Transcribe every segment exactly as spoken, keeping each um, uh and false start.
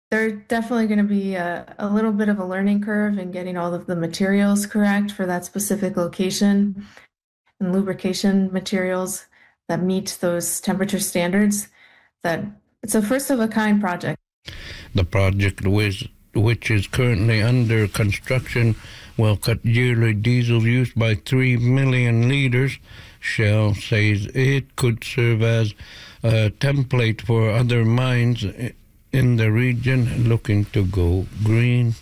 There's definitely going to be a, a little bit of a learning curve in getting all of the materials correct for that specific location and lubrication materials that meet those temperature standards. That it's a first of a kind project. The project, which, which is currently under construction, will cut yearly diesel use by three million litres. Shell says it could serve as a template for other mines in the region looking to go green.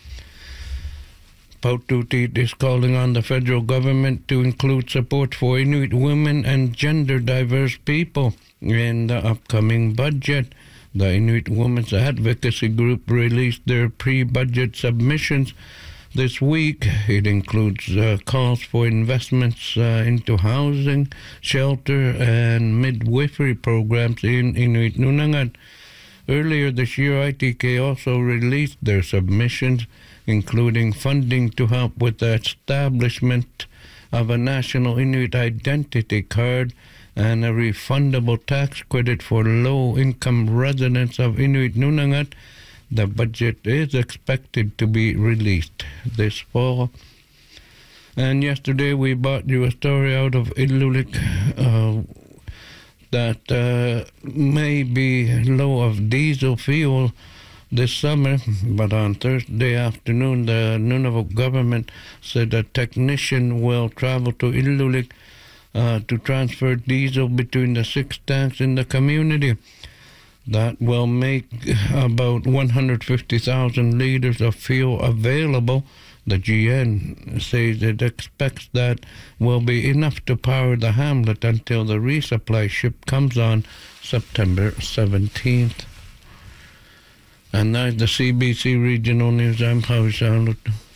Paututit is calling on the federal government to include support for Inuit women and gender diverse people in the upcoming budget. The Inuit Women's Advocacy Group released their pre-budget submissions this week. It includes uh, calls for investments uh, into housing, shelter, and midwifery programs in Inuit Nunangat. Earlier this year, I T K also released their submissions, including funding to help with the establishment of a national Inuit identity card and a refundable tax credit for low-income residents of Inuit Nunangat. The budget is expected to be released this fall. And yesterday we brought you a story out of Ilulik uh, that uh, may be low of diesel fuel this summer, but on Thursday afternoon, the Nunavut government said a technician will travel to Ilulik uh, to transfer diesel between the six tanks in the community. That will make about one hundred fifty thousand liters of fuel available. The G N says it expects that will be enough to power the hamlet until the resupply ship comes on September seventeenth. And that's the C B C Regional News. I'm Howie Charlotte.